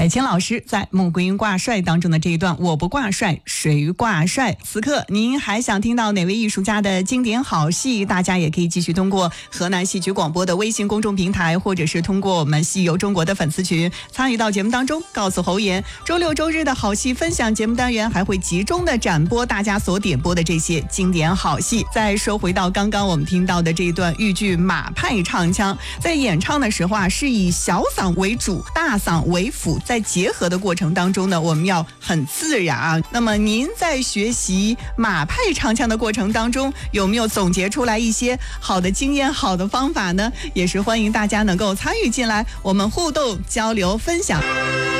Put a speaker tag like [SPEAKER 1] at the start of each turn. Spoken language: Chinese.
[SPEAKER 1] 海清老师在《穆桂英挂帅》当中的这一段“我不挂帅，谁挂帅”。此刻您还想听到哪位艺术家的经典好戏？大家也可以继续通过河南戏曲广播的微信公众平台，或者是通过我们戏游中国的粉丝群参与到节目当中，告诉侯爷。周六周日的好戏分享节目单元还会集中的展播大家所点播的这些经典好戏。再说回到刚刚我们听到的这一段豫剧马派唱腔，在演唱的时候啊，是以小嗓为主，大嗓为辅，在结合的过程当中呢，我们要很自然啊。那么您在学习马派唱腔的过程当中，有没有总结出来一些好的经验、好的方法呢？也是欢迎大家能够参与进来，我们互动交流分享。